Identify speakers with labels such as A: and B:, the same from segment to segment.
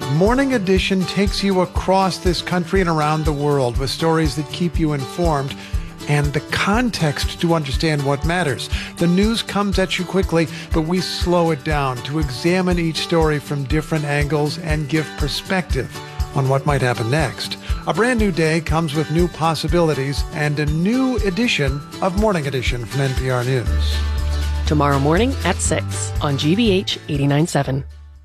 A: Morning Edition takes you across this country and around the world with stories that keep you informed and the context to understand what matters. The news comes at you quickly, but we slow it down to examine each story from different angles and give perspective on what might happen next. A brand new day comes with new possibilities and a new edition of Morning Edition from NPR News.
B: Tomorrow morning at 6 on GBH 89.7.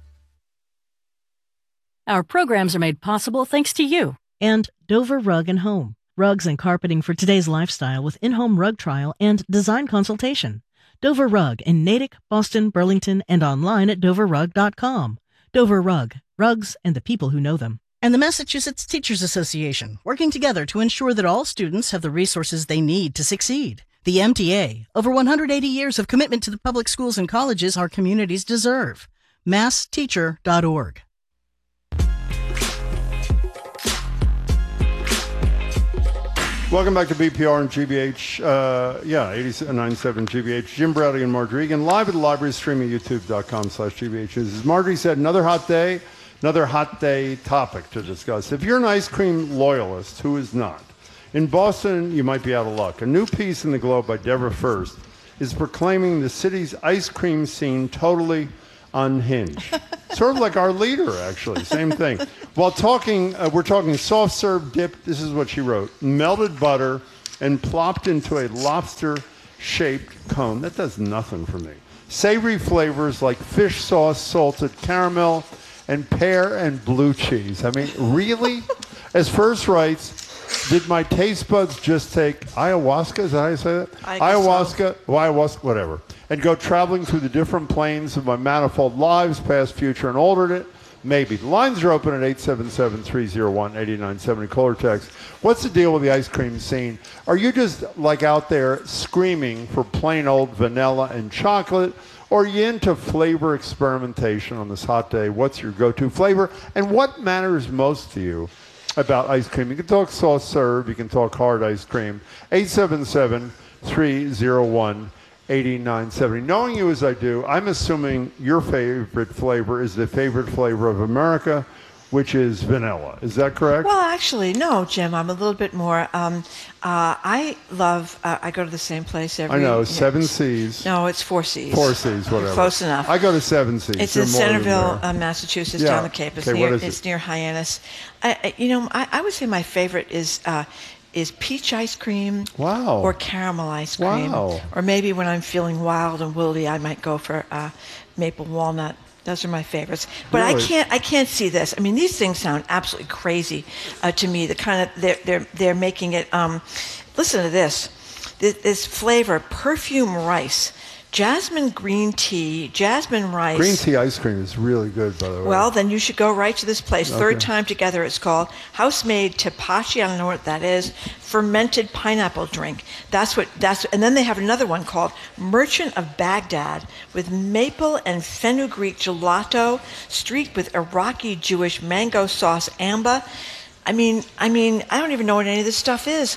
C: Our programs are made possible thanks to you.
D: And Dover Rug and Home. Rugs and carpeting for today's lifestyle with in-home rug trial and design consultation. Dover Rug in Natick, Boston, Burlington, and online at doverrug.com. Dover Rug. Rugs and the people who know them.
E: And the Massachusetts Teachers Association, working together to ensure that all students have the resources they need to succeed. The MTA, over 180 years of commitment to the public schools and colleges our communities deserve. massteacher.org.
F: Welcome back to BPR and GBH, 89.7 GBH. Jim Browdy and Margery Egan, live at the library, streaming at youtube.com/GBH. As Margery said, another hot day topic to discuss. If you're an ice cream loyalist, who is not? In Boston, you might be out of luck. A new piece in the Globe by Deborah First is proclaiming the city's ice cream scene totally unhinged. Sort of like our leader, actually. Same thing. While we're talking soft serve dip. This is what she wrote. Melted butter and plopped into a lobster-shaped cone. That does nothing for me. Savory flavors like fish sauce, salted caramel, and pear and blue cheese. I mean, really? As First writes, did my taste buds just take ayahuasca? Is that how you say that? Ayahuasca, whatever. And go traveling through the different planes of my manifold lives, past, future, and alternate? Maybe. The lines are open at 877-301-8970. Caller text. What's the deal with the ice cream scene? Are you just like out there screaming for plain old vanilla and chocolate? Or are you into flavor experimentation on this hot day? What's your go-to flavor? And what matters most to you about ice cream? You can talk soft serve. You can talk hard ice cream. 877-301-8970. Knowing you as I do, I'm assuming your favorite flavor is the favorite flavor of America, which is vanilla. Is that correct?
G: Well, actually, no, Jim. I'm a little bit more. I love. I go to the same place every.
F: I know, Seven Seas.
G: No, it's Four Seas.
F: Four Seas, whatever.
G: Close enough.
F: I go to Seven Seas.
G: It's in Centerville, Massachusetts, down the Cape. It's near Hyannis. I would say my favorite is peach ice cream.
F: Wow.
G: Or caramel ice cream.
F: Wow.
G: Or maybe when I'm feeling wild and woolly, I might go for maple walnut. Those are my favorites. But
F: really?
G: I can't see this. I mean, these things sound absolutely crazy to me. The kind of they're making it. Listen to this. This flavor: perfume rice, jasmine green tea, jasmine rice.
F: Green tea ice cream is really good, by the way.
G: Well, then you should go right to this place.
F: Okay.
G: Third time together, it's called House-Made Tepache. I don't know what that is. Fermented pineapple drink. And then they have another one called Merchant of Baghdad with maple and fenugreek gelato, streaked with Iraqi Jewish mango sauce amba. I mean, I don't even know what any of this stuff is.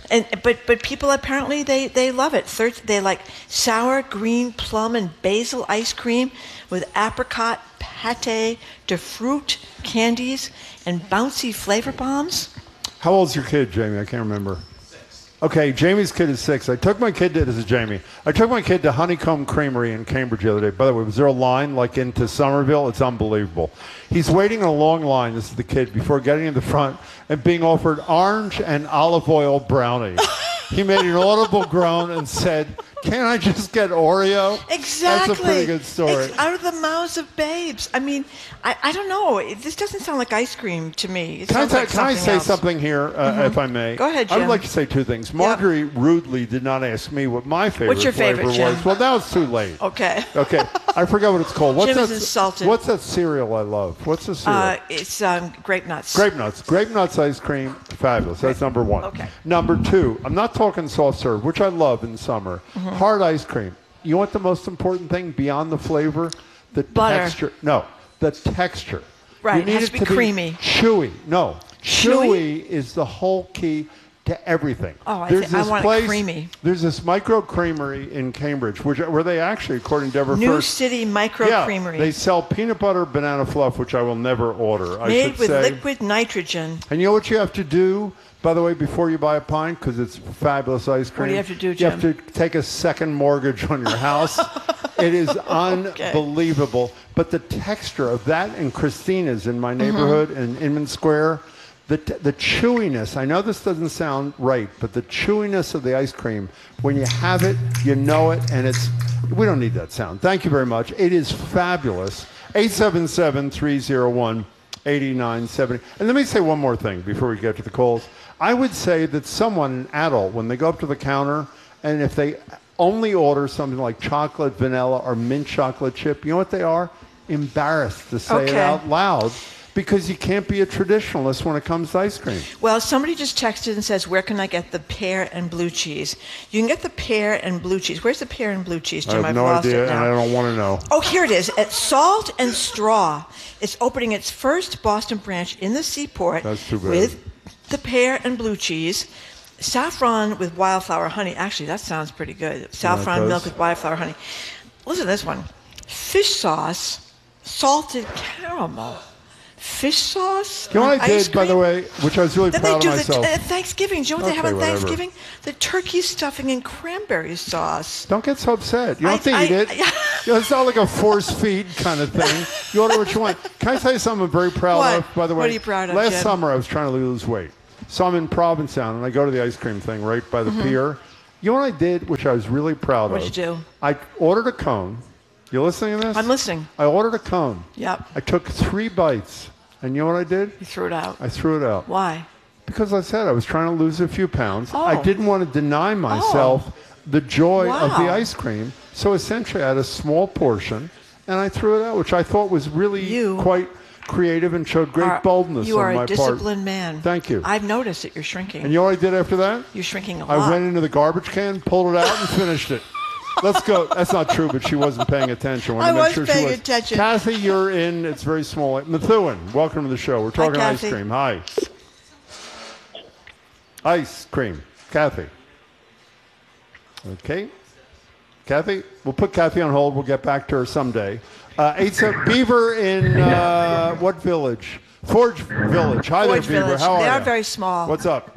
G: But people apparently they love it. They like sour green plum and basil ice cream with apricot pate de fruit candies and bouncy flavor bombs.
F: How old's your kid, Jamie? I can't remember. 6. Okay, Jamie's kid is 6. This is Jamie. I took my kid to Honeycomb Creamery in Cambridge the other day. By the way, was there a line like into Somerville? It's unbelievable. He's waiting in a long line, this is the kid, before getting in the front and being offered orange and olive oil brownie. He made an audible groan and said, "Can't I just get Oreo?"
G: Exactly.
F: That's a pretty good story.
G: It's out of the mouths of babes. I mean, I don't know. This doesn't sound like ice cream to me.
F: Can I say something here, if I may?
G: Go ahead, Jim.
F: I would like to say two things. Margery rudely did not ask me what my favorite
G: What's your
F: flavor
G: favorite, Jim?
F: was. Well, now it's too late.
G: Okay.
F: Okay. I forgot what it's called.
G: Jim is insulted.
F: What's that cereal I love? What's the cereal?
G: It's Grape Nuts.
F: Grape Nuts. Grape Nuts ice cream. Fabulous. That's number one.
G: Okay.
F: Number two, I'm not talking soft serve, which I love in summer.
G: Mm-hmm.
F: Hard ice cream. You want the most important thing beyond the flavor? The
G: butter.
F: Texture. No, the texture.
G: Right.
F: You need
G: it has to be creamy.
F: Chewy. No. Chewy is the whole key. to everything.
G: Oh, I
F: There's this
G: want
F: place,
G: it creamy.
F: There's this micro creamery in Cambridge, where they actually, according to Deborah
G: New
F: First,
G: City Micro Creamery.
F: they sell peanut butter banana fluff, which I will never order.
G: Made with liquid nitrogen.
F: And you know what you have to do, by the way, before you buy a pint, because it's fabulous ice cream?
G: What do you have to do, Jim?
F: You have to take a second mortgage on your house. It is unbelievable. But the texture of that and Christina's in my neighborhood in Inman Square, the chewiness, I know this doesn't sound right, but the chewiness of the ice cream, when you have it, you know it, and we don't need that sound. Thank you very much. It is fabulous. 877-301-8970. And let me say one more thing before we get to the calls. I would say that someone, an adult, when they go up to the counter, and if they only order something like chocolate, vanilla, or mint chocolate chip, you know what they are? Embarrassed to say it out loud. Because you can't be a traditionalist when it comes to ice cream.
G: Well, somebody just texted and says, where can I get the pear and blue cheese? You can get the pear and blue cheese. Where's the pear and blue cheese, Jim?
F: I have no idea, and I don't want to know.
G: Oh, here it is. At Salt and Straw. It's opening its first Boston branch in the Seaport.
F: That's too bad.
G: With the pear and blue cheese. Saffron with wildflower honey. Actually, that sounds pretty good. Saffron milk with wildflower honey. Listen to this one. Fish sauce, salted caramel. Fish sauce.
F: You know what I did, by the way, which I was really proud of myself?
G: At Thanksgiving. Do you know what they have on Thanksgiving? The turkey stuffing and cranberry sauce.
F: Don't get so upset. You don't have to eat it. It's not like a force feed kind of thing. You order what you want. Can I tell you something I'm very proud of, by the way?
G: What are you proud of,
F: Last
G: Jim?
F: summer, I was trying to lose weight. So I'm in Provincetown, and I go to the ice cream thing right by the pier. You know what I did, which I was really proud of?
G: What'd you do?
F: I ordered a cone. You listening to this?
G: I'm listening.
F: I ordered a cone.
G: Yep.
F: I took 3 bites. And you know what I did?
G: You threw it out.
F: I threw it out.
G: Why?
F: Because I said I was trying to lose a few pounds.
G: Oh.
F: I didn't want to deny myself the joy of the
G: Wow.
F: ice cream. So essentially I had a small portion, and I threw it out, which I thought was really quite creative and showed great boldness
G: You
F: on
G: are
F: my
G: a
F: part.
G: disciplined man.
F: Thank you.
G: I've noticed that you're shrinking.
F: And you know what I did after that?
G: You're shrinking a lot.
F: I went into the garbage can, pulled it out, and finished it. Let's go. That's not true, but she wasn't paying attention.
G: I was paying attention.
F: Kathy, you're in. It's very small. Methuen, welcome to the show. We're talking ice cream. Hi. Ice cream. Kathy. Okay. Kathy, we'll put Kathy on hold. We'll get back to her someday. Beaver in what village? Forge Village. Hi
G: Forge
F: there, Beaver.
G: Village.
F: How are you?
G: They are very small.
F: What's up?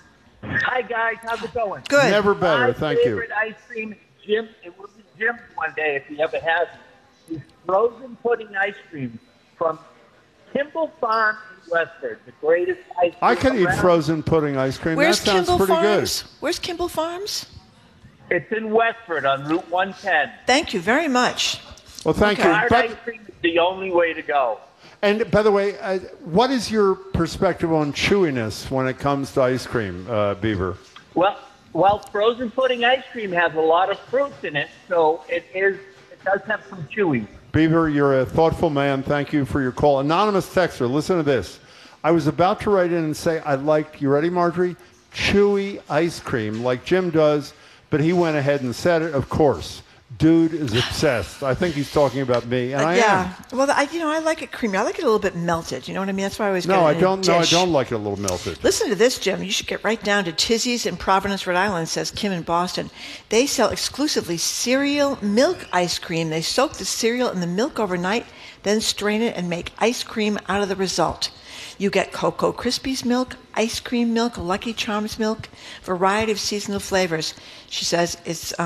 H: Hi, guys. How's it going?
G: Good.
F: Never better.
H: My
F: Thank you.
H: favorite ice cream, Jim, it will be Jim's one day if he ever has it, is frozen pudding ice cream from Kimball Farm in Westford, the greatest ice cream
F: I could eat
H: around.
F: frozen pudding ice cream.
G: Where's
F: that sounds
G: Kimball
F: pretty
G: Farms? Where's Kimball Farms?
H: It's in Westford on Route 110.
G: Thank you very much.
F: good. Well, thank you.
H: Hard ice cream is the only way to go.
F: And by the way, what is your perspective on chewiness when it comes to ice cream, Beaver?
H: Well, frozen pudding ice cream has a lot of fruits in it, so it does have some chewy.
F: Beaver, you're a thoughtful man. Thank you for your call. Anonymous texter, listen to this. I was about to write in and say I liked, you ready, Marjorie? Chewy ice cream like Jim does, but he went ahead and said it, of course. Dude is obsessed. I think he's talking about me, and I am.
G: Well, I like it creamy. I like it a little bit melted. You know what I mean? That's why I always get
F: No,
G: it
F: I
G: in a
F: don't. No, I
G: dish.
F: don't like it a little melted.
G: Listen to this, Jim. You should get right down to Tizzy's in Providence, Rhode Island, says Kim in Boston. They sell exclusively cereal milk ice cream. They soak the cereal in the milk overnight, then strain it and make ice cream out of the result. You get Cocoa Krispies milk, ice cream milk, Lucky Charms milk, variety of seasonal flavors. She says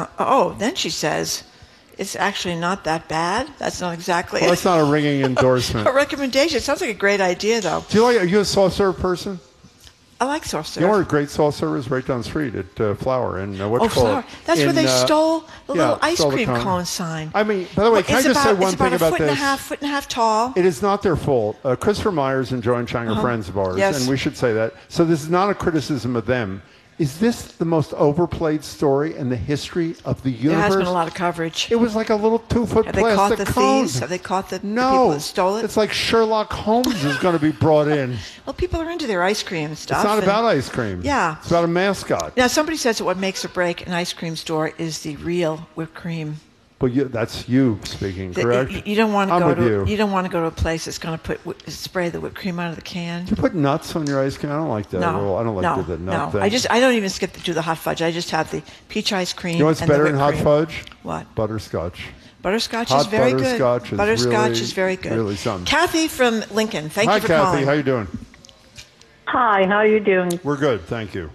G: then she says, it's actually not that bad. That's not exactly
F: Well, that's not a ringing endorsement.
G: a recommendation. It sounds like a great idea, though.
F: Are you a soft serve person?
G: I like soft serve.
F: You know where a great soft serve is? Right down the street at Flower. And
G: Flower. That's where they stole the little ice cream cone sign.
F: I mean, by the way, can I just say one thing about this?
G: It's about a foot and a half tall.
F: It is not their fault. Christopher Myers and Joan Chang are friends of ours,
G: Yes.
F: and we should say that. So this is not a criticism of them. Is this the most overplayed story in the history of the universe?
G: There has been a lot of coverage.
F: It was like a little 2-foot
G: Have they caught
F: plastic
G: the
F: cone.
G: thieves? Have they caught the
F: No,
G: people that stole it?
F: It's like Sherlock Holmes is going to be brought in.
G: Well, people are into their ice cream and stuff.
F: It's not
G: and-
F: about ice cream.
G: Yeah.
F: It's about a mascot.
G: Now, somebody says that what makes or break an ice cream store is the real whipped cream.
F: But that's you speaking, correct?
G: You don't want to
F: I'm
G: go
F: with
G: to. You don't want to go to a place that's going to spray the whipped cream out of the can.
F: Do you put nuts on your ice cream? I don't like that.
G: No,
F: I don't like the nut thing.
G: I don't even do the hot fudge. I just have the peach ice cream.
F: You know what's
G: and
F: better
G: the
F: than
G: whipped
F: hot
G: cream.
F: fudge?
G: What?
F: Butterscotch.
G: Butterscotch
F: Hot
G: is very good.
F: Butterscotch
G: is very good.
F: Really something.
G: Kathy from Lincoln. Thank you for
F: Kathy.
G: calling.
F: How you doing?
I: Hi, how are you doing?
F: We're good, thank you.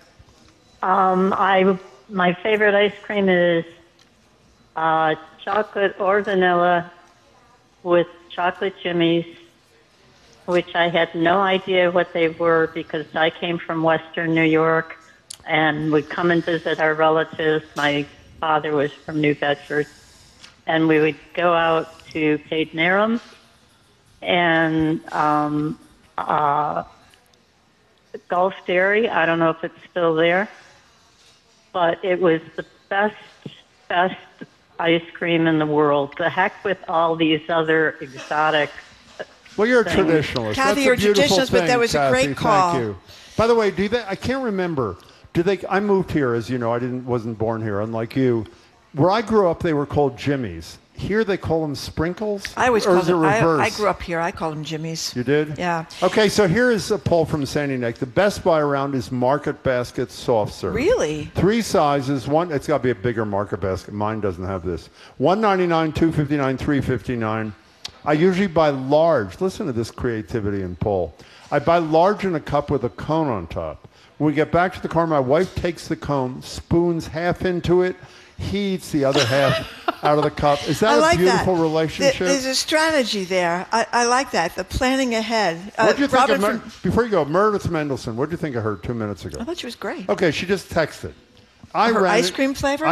I: My favorite ice cream is chocolate or vanilla with chocolate jimmies, which I had no idea what they were because I came from Western New York and would come and visit our relatives. My father was from New Bedford, and we would go out to Paid Narum and Gulf Dairy. I don't know if it's still there, but it was the best ice cream in the world. The heck with all these other exotic
F: Well, you're a
I: things.
F: traditionalist.
G: Kathy,
F: That's
G: you're
F: a beautiful
G: traditionalist, but
F: thing,
G: that was a
F: Kathy.
G: great call.
F: Thank you. By the way, I can't remember. I moved here, as you know. Wasn't born here, unlike you. Where I grew up, they were called Jimmies. Here they call them sprinkles?
G: I always
F: or
G: called
F: is it
G: them.
F: reverse?
G: I grew up here. I called them Jimmy's.
F: You did?
G: Yeah.
F: Okay, so here is a poll from Sandy Neck. The best buy around is Market Basket soft serve.
G: Really?
F: 3 sizes. It's got to be a bigger Market Basket. Mine doesn't have this. $1.99, $2.59, $3.59. I usually buy large. Listen to this creativity and poll. I buy large in a cup with a cone on top. When we get back to the car, my wife takes the cone, spoons half into it, he eats the other half out of the cup. Is that a beautiful relationship?
G: There's a strategy there. I like that. The planning ahead.
F: What did you think of before you go, Meredith Mendelson, what did you think of her 2 minutes ago?
G: I thought she was great.
F: Okay, she just texted.
G: Her ice cream flavor?